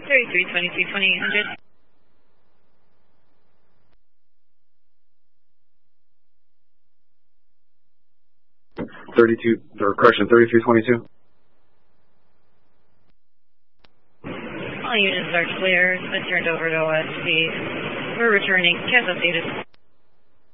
3323, 2800. 3322. All units are clear. It's been turned over to OSP. We're returning. Cancel status.